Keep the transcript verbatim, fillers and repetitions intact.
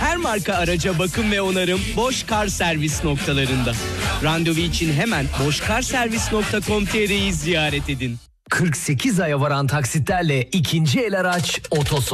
Her marka araca bakım ve onarım Boş Kar Servis noktalarında. Randevu için hemen boşkarservis nokta com nokta tr'yi ziyaret edin. kırk sekiz aya varan taksitlerle ikinci el araç Otoson.